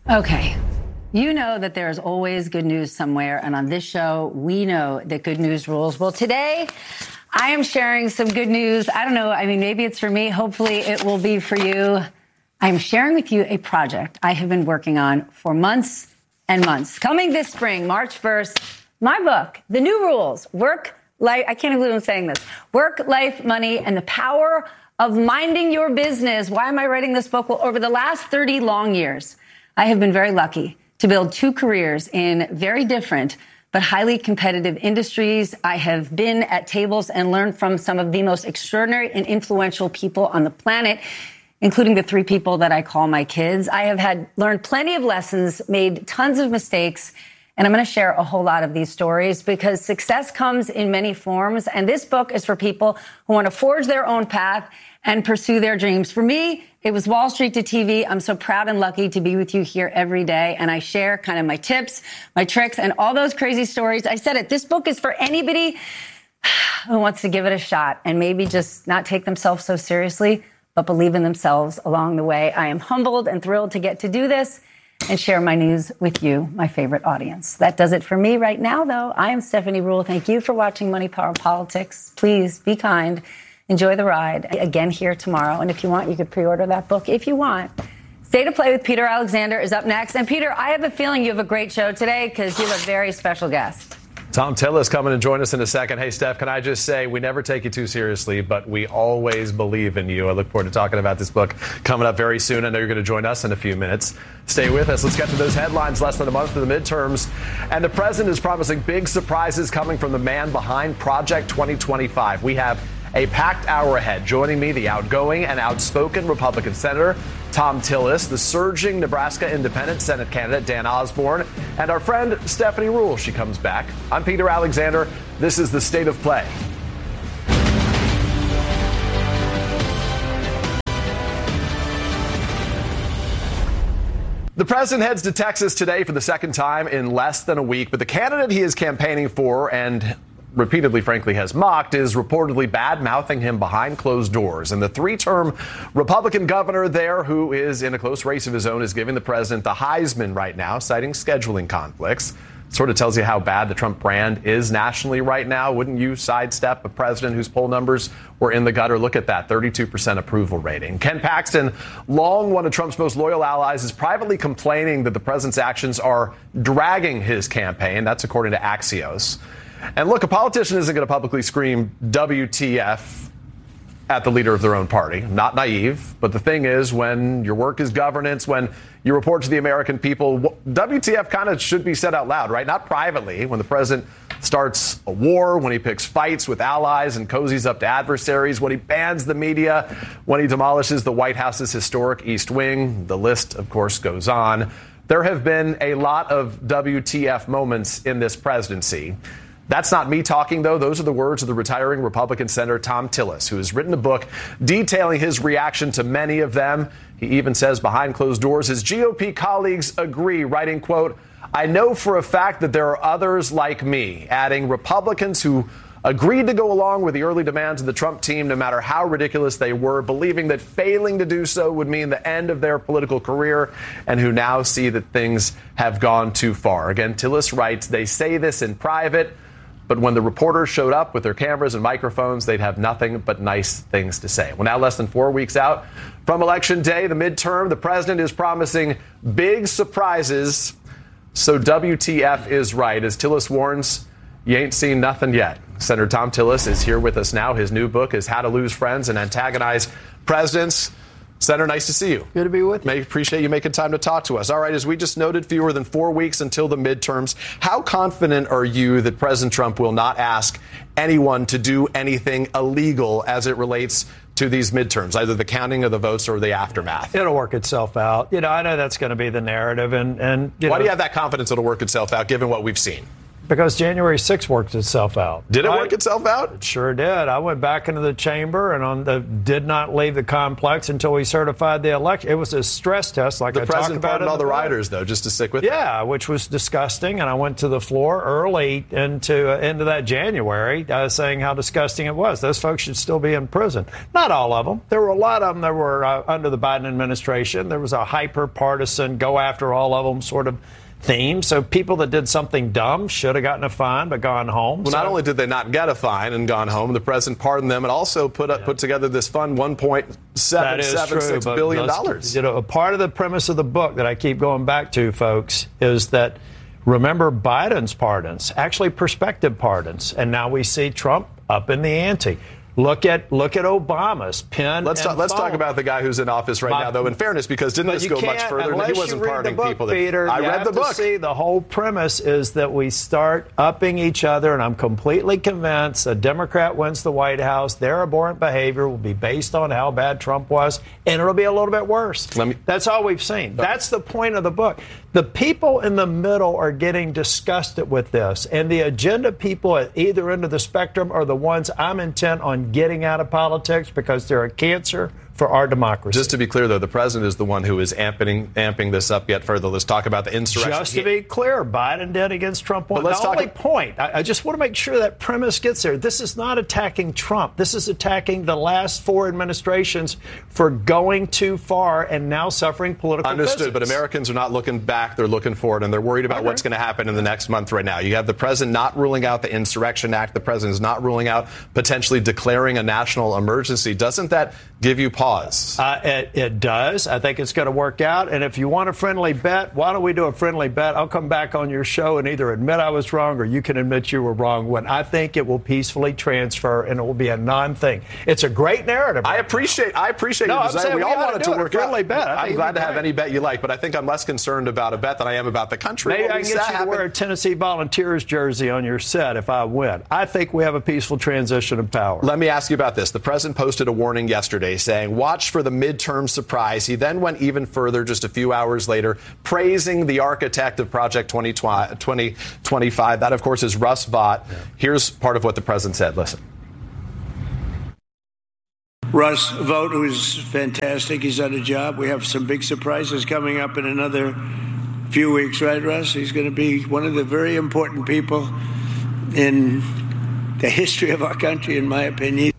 Okay. You know that there is always good news somewhere, and on this show, we know that good news rules. Well, today, I am sharing some good news. I don't know. I mean, maybe it's for me. Hopefully, it will be for you. I'm sharing with you a project I have been working on for months and months. Coming this spring, March 1st, my book, The New Rules, Work, Life, I can't believe I'm saying this, Work, Life, Money, and the Power of Minding Your Business. Why am I writing this book? Well, over the last 30 long years, I have been very lucky to build two careers in very different but highly competitive industries. I have been at tables and learned from some of the most extraordinary and influential people on the planet, including the three people that I call my kids. I have learned plenty of lessons, made tons of mistakes, and I'm going to share a whole lot of these stories because success comes in many forms. And this book is for people who want to forge their own path and pursue their dreams. For me, it was Wall Street to TV. I'm so proud and lucky to be with you here every day. And I share kind of my tips, my tricks, and all those crazy stories. I said it. This book is for anybody who wants to give it a shot and maybe just not take themselves so seriously, but believe in themselves along the way. I am humbled and thrilled to get to do this and share my news with you, my favorite audience. That does it for me right now, though. I am Stephanie Ruhle. Thank you for watching Money, Power, Politics. Please be kind. Enjoy the ride. Again here tomorrow. And if you want, you could pre-order that book if you want. Stay to Play with Peter Alexander is up next. And Peter, I have a feeling you have a great show today because you have a very special guest. Tom Tillis coming and join us in a second. Hey, Steph, can I just say we never take you too seriously, but we always believe in you. I look forward to talking about this book coming up very soon. I know you're going to join us in a few minutes. Stay with us. Let's get to those headlines. Less than a month to the midterms. And the president is promising big surprises coming from the man behind Project 2025. We have a packed hour ahead. Joining me, the outgoing and outspoken Republican Senator Thom Tillis, the surging Nebraska Independent Senate candidate Dan Osborne, and our friend Stephanie Ruhle. She comes back. I'm Peter Alexander. This is the State of Play. The president heads to Texas today for the second time in less than a week, but the candidate he is campaigning for and repeatedly, frankly, has mocked is reportedly bad-mouthing him behind closed doors. And the three-term Republican governor there, who is in a close race of his own, is giving the president the Heisman right now, citing scheduling conflicts. Sort of tells you how bad the Trump brand is nationally right now. Wouldn't you sidestep a president whose poll numbers were in the gutter? Look at that, 32% approval rating. Ken Paxton, long one of Trump's most loyal allies, is privately complaining that the president's actions are dragging his campaign. That's according to Axios. And look, a politician isn't going to publicly scream WTF at the leader of their own party. Not naive. But the thing is, when your work is governance, when you report to the American people, WTF kind of should be said out loud, right? Not privately. When the president starts a war, when he picks fights with allies and cozies up to adversaries, when he bans the media, when he demolishes the White House's historic East Wing. The list, of course, goes on. There have been a lot of WTF moments in this presidency. That's not me talking, though. Those are the words of the retiring Republican Senator Thom Tillis, who has written a book detailing his reaction to many of them. He even says behind closed doors his GOP colleagues agree, writing, quote, "I know for a fact that there are others like me," adding Republicans who agreed to go along with the early demands of the Trump team, no matter how ridiculous they were, believing that failing to do so would mean the end of their political career, and who now see that things have gone too far. Again, Tillis writes, they say this in private, but when the reporters showed up with their cameras and microphones, they'd have nothing but nice things to say. Well, now less than 4 weeks out from Election Day, the midterm, the president is promising big surprises. So WTF is right. As Tillis warns, you ain't seen nothing yet. Senator Thom Tillis is here with us now. His new book is How to Lose Friends and Antagonize Presidents. Senator, nice to see you. Good to be with you. Appreciate you making time to talk to us. All right, as we just noted, fewer than 4 weeks until the midterms. How confident are you that President Trump will not ask anyone to do anything illegal as it relates to these midterms, either the counting of the votes or the aftermath? It'll work itself out. I know that's going to be the narrative. And why do you have that confidence it'll work itself out, given what we've seen? Because January 6th worked itself out. Did it work itself out? It sure did. I went back into the chamber and did not leave the complex until we certified the election. It was a stress test, like I talked about. The president pardoned all the rioters, though, just to stick with Yeah, which was disgusting. And I went to the floor early into that January saying how disgusting it was. Those folks should still be in prison. Not all of them. There were a lot of them that were under the Biden administration. There was a hyper-partisan, go after all of them sort of theme. So people that did something dumb should have gotten a fine but gone home. Well, not only did they not get a fine and gone home, the president pardoned them and also put together this fund, $1.776 billion. A part of the premise of the book that I keep going back to, folks, is that remember Biden's pardons, actually prospective pardons, and now we see Trump up in the ante. Look at Obama's pen. Let's talk about the guy who's in office right now, though. In fairness, because didn't this go much further? He wasn't pardoning people. I read the book. See, the whole premise is that we start upping each other, and I'm completely convinced a Democrat wins the White House, their abhorrent behavior will be based on how bad Trump was, and it'll be a little bit worse. That's all we've seen. That's the point of the book. The people in the middle are getting disgusted with this, and the agenda people at either end of the spectrum are the ones I'm intent on getting out of politics because they're a cancer for our democracy. Just to be clear, though, the president is the one who is amping this up yet further. Let's talk about the insurrection. Just to be clear, Biden did against Trump. I just want to make sure that premise gets there. This is not attacking Trump. This is attacking the last four administrations for going too far and now suffering political Understood, physics. But Americans are not looking back. They're looking forward, and they're worried about what's going to happen in the next month right now. You have the president not ruling out the Insurrection Act. The president is not ruling out potentially declaring a national emergency. Doesn't that give you pause? It does. I think it's going to work out. And if you want a friendly bet, why don't we do a friendly bet? I'll come back on your show and either admit I was wrong or you can admit you were wrong when I think it will peacefully transfer and it will be a non-thing. It's a great narrative. I appreciate your desire. We all want it to work out. Friendly bet. I'm glad to have any bet you like, but I think I'm less concerned about a bet than I am about the country. Maybe I can get you to wear a Tennessee Volunteers jersey on your set if I win. I think we have a peaceful transition of power. Let me ask you about this. The president posted a warning yesterday saying, watch for the midterm surprise. He then went even further just a few hours later, praising the architect of Project 2025. That, of course, is Russ Vought. Yeah. Here's part of what the president said. Listen. Russ Vought, who's fantastic. He's done a job. We have some big surprises coming up in another few weeks, right, Russ? He's going to be one of the very important people in the history of our country, in my opinion.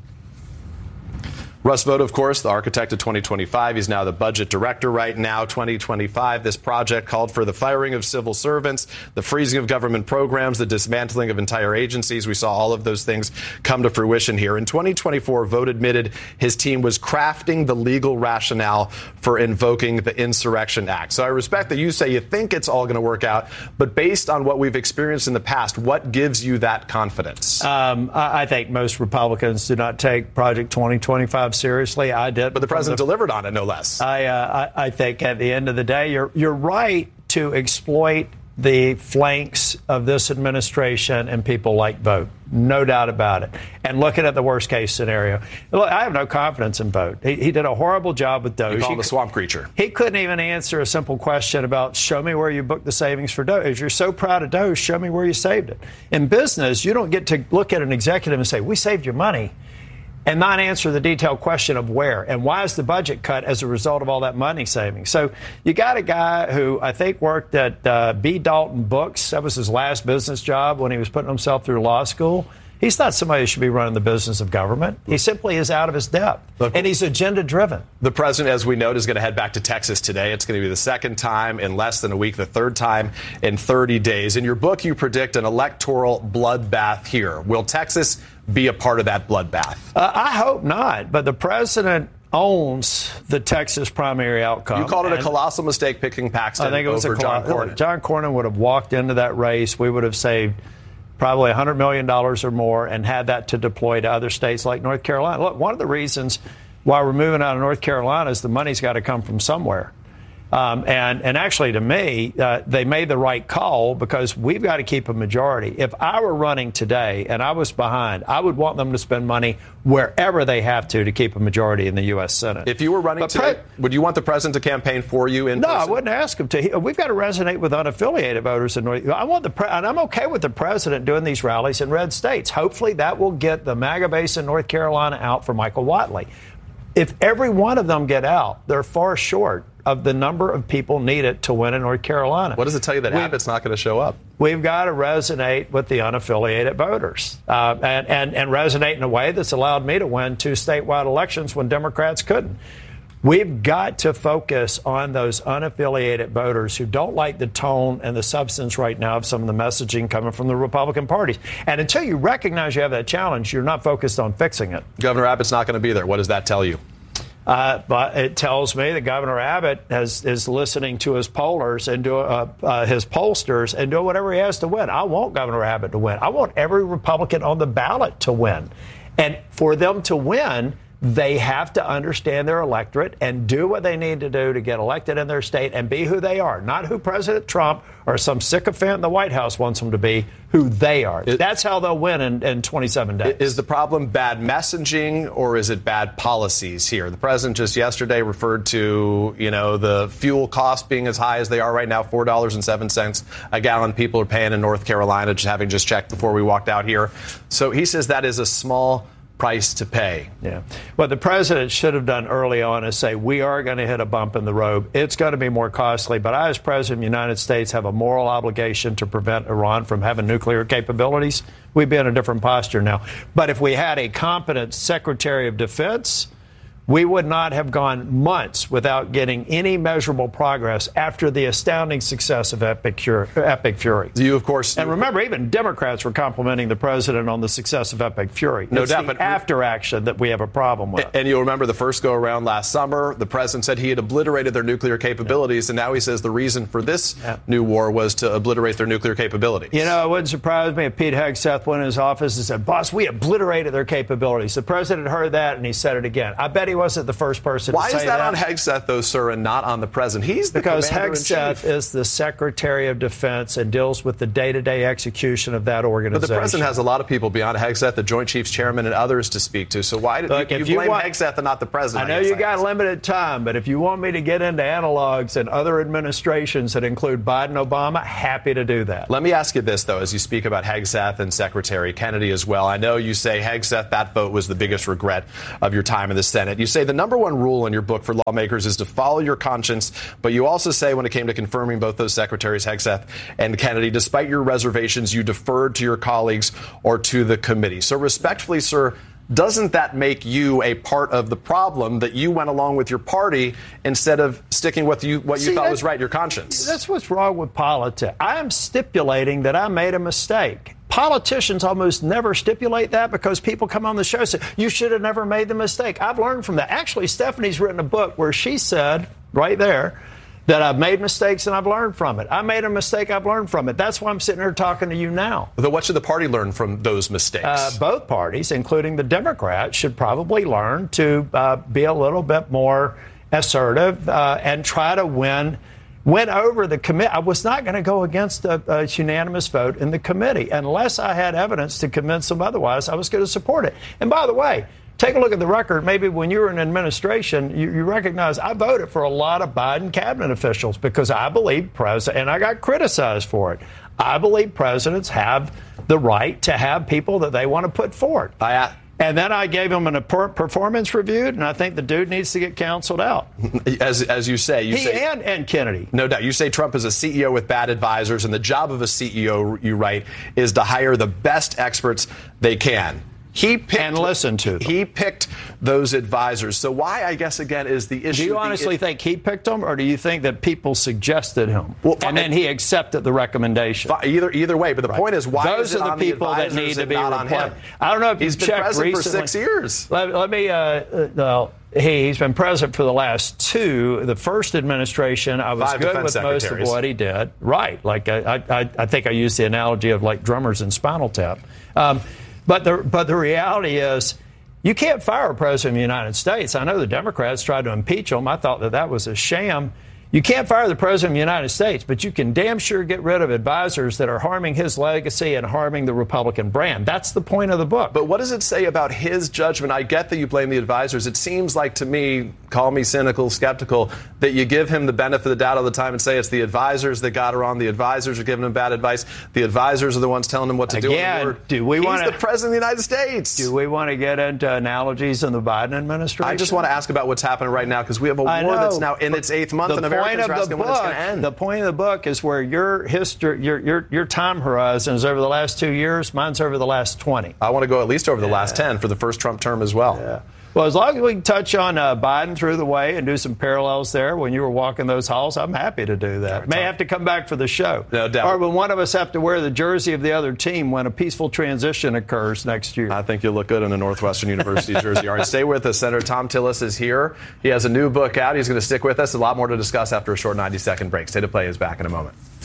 Russ Vought, of course, the architect of 2025. He's now the budget director right now, 2025. This project called for the firing of civil servants, the freezing of government programs, the dismantling of entire agencies. We saw all of those things come to fruition here. In 2024, Vought admitted his team was crafting the legal rationale for invoking the Insurrection Act. So I respect that you say you think it's all going to work out, but based on what we've experienced in the past, what gives you that confidence? I think most Republicans do not take Project 2025 seriously. I did. But the president delivered on it, no less. I think at the end of the day, you're right to exploit the flanks of this administration and people like Vought. No doubt about it. And looking at the worst case scenario. Look, I have no confidence in Vought. He did a horrible job with Doge. You call him a swamp creature. He couldn't even answer a simple question about show me where you booked the savings for Doge. If you're so proud of Doge, show me where you saved it. In business, you don't get to look at an executive and say, we saved your money, and not answer the detailed question of where and why is the budget cut as a result of all that money saving. So you got a guy who I think worked at B. Dalton Books. That was his last business job when he was putting himself through law school. He's not somebody who should be running the business of government. He simply is out of his depth, and he's agenda-driven. The president, as we note, is going to head back to Texas today. It's going to be the second time in less than a week, the third time in 30 days. In your book, you predict an electoral bloodbath here. Will Texas be a part of that bloodbath? I hope not, but the president owns the Texas primary outcome. You called it a colossal mistake picking Paxton over John Cornyn. John Cornyn would have walked into that race. We would have saved probably $100 million or more and had that to deploy to other states like North Carolina. Look, one of the reasons why we're moving out of North Carolina is the money's got to come from somewhere. And actually, to me, they made the right call because we've got to keep a majority. If I were running today and I was behind, I would want them to spend money wherever they have to keep a majority in the U.S. Senate. If you were running today, would you want the president to campaign for you in person? No, I wouldn't ask him to. We've got to resonate with unaffiliated voters in North. And I'm okay with the president doing these rallies in red states. Hopefully, that will get the MAGA base in North Carolina out for Michael Whatley. If every one of them get out, they're far short of the number of people needed to win in North Carolina. What does it tell you that Abbott's not going to show up? We've got to resonate with the unaffiliated voters and resonate in a way that's allowed me to win 2 statewide elections when Democrats couldn't. We've got to focus on those unaffiliated voters who don't like the tone and the substance right now of some of the messaging coming from the Republican parties. And until you recognize you have that challenge, you're not focused on fixing it. Governor Abbott's not going to be there. What does that tell you? But it tells me that Governor Abbott is listening to his pollers and his pollsters and doing whatever he has to win. I want Governor Abbott to win. I want every Republican on the ballot to win. And for them to win, they have to understand their electorate and do what they need to do to get elected in their state and be who they are, not who President Trump or some sycophant in the White House wants them to be, who they are. That's how they'll win in 27 days. Is the problem bad messaging or is it bad policies here? The president just yesterday referred to, the fuel costs being as high as they are right now, $4.07 a gallon people are paying in North Carolina, having just checked before we walked out here. So he says that is a small price to pay. Yeah. What the president should have done early on is say, we are going to hit a bump in the road. It's going to be more costly, but I, as president of the United States, have a moral obligation to prevent Iran from having nuclear capabilities. We'd be in a different posture now. But if we had a competent Secretary of Defense, we would not have gone months without getting any measurable progress after the astounding success of Epic Fury. You, of course, and remember, even Democrats were complimenting the president on the success of Epic Fury. No it's doubt, the but after action that we have a problem with. And you'll remember the first go around last summer, the president said he had obliterated their nuclear capabilities, and now he says the reason for this new war was to obliterate their nuclear capabilities. It wouldn't surprise me if Pete Hegseth went in his office and said, "Boss, we obliterated their capabilities." The president heard that, and he said it again. I bet he wasn't the first person to say that. Why is that on Hegseth, though, sir, and not on the president? He's the commander-in-chief. Hegseth is the Secretary of Defense and deals with the day-to-day execution of that organization. But the president has a lot of people beyond Hegseth, the Joint Chiefs Chairman, and others to speak to. So why did you blame Hegseth and not the president? I know you got limited time, but if you want me to get into analogs and other administrations that include Biden, Obama, happy to do that. Let me ask you this, though, as you speak about Hegseth and Secretary Kennedy as well. I know you say Hegseth, that vote was the biggest regret of your time in the Senate. You say the number one rule in your book for lawmakers is to follow your conscience, but you also say when it came to confirming both those secretaries, Hegseth and Kennedy, despite your reservations, you deferred to your colleagues or to the committee. So respectfully, sir, doesn't that make you a part of the problem that you went along with your party instead of sticking with what you thought was right, your conscience? That's what's wrong with politics. I am stipulating that I made a mistake. Politicians almost never stipulate that because people come on the show and say, you should have never made the mistake. I've learned from that. Actually, Stephanie's written a book where she said, right there, that I've made mistakes and I've learned from it. I made a mistake, I've learned from it. That's why I'm sitting here talking to you now. Then what should the party learn from those mistakes? Both parties, including the Democrats, should probably learn to be a little bit more assertive and try to win over the committee. I was not going to go against a unanimous vote in the committee. Unless I had evidence to convince them otherwise, I was going to support it. And by the way, take a look at the record. Maybe when you were in administration, you recognize I voted for a lot of Biden cabinet officials because I believe and I got criticized for it. I believe presidents have the right to have people that they want to put forward. And then I gave him a performance review, and I think the dude needs to get counseled out. As you say, and Kennedy. No doubt. You say Trump is a CEO with bad advisors, and the job of a CEO, you write, is to hire the best experts they can. And listen to them. He picked those advisors. So why, I guess, again, is the issue. Do you honestly think he picked them, or do you think that people suggested him? And then he accepted the recommendation? Either way. But the point is, why those is it are the on people the that need to be replaced? I don't know if he's been president for 6 years. Let me. He's been president for the last 2. The first administration, I was good with most of what he did. Right. Like I think I used the analogy of like drummers in Spinal Tap. But the reality is, you can't fire a president of the United States. I know the Democrats tried to impeach him. I thought that was a sham. You can't fire the President of the United States, but you can damn sure get rid of advisors that are harming his legacy and harming the Republican brand. That's the point of the book. But what does it say about his judgment? I get that you blame the advisors. It seems like to me, call me cynical, skeptical, that you give him the benefit of the doubt all the time and say it's the advisors that got her wrong. The advisors are giving him bad advice. The advisors are the ones telling him what to do. Again, He's the President of the United States. Do we want to get into analogies in the Biden administration? I just want to ask about what's happening right now because we have a war that's now in its 8th month and Americans are asking when it's going to end. The point of the book is where your history, your time horizon is over the last 2 years. Mine's over the last 20. I want to go at least over the last 10 for the first Trump term as well. Yeah. Well, as long as we can touch on Biden through the way and do some parallels there when you were walking those halls, I'm happy to do that. May have to come back for the show. No doubt. Or when one of us have to wear the jersey of the other team when a peaceful transition occurs next year. I think you'll look good in a Northwestern University jersey. All right, stay with us. Senator Thom Tillis is here. He has a new book out. He's going to stick with us. A lot more to discuss after a short 90-second break. State of Play is back in a moment.